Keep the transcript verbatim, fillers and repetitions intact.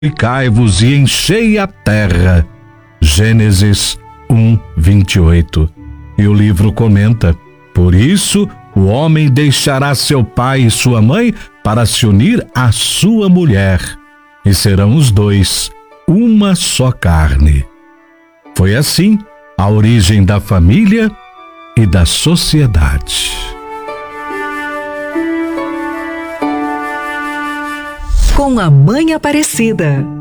multiplicai-vos e enchei a terra. Gênesis um, vinte e oito. E o livro comenta: por isso o homem deixará seu pai e sua mãe para se unir à sua mulher, e serão os dois uma só carne. Foi assim a origem da família e da sociedade. Com a Mãe Aparecida.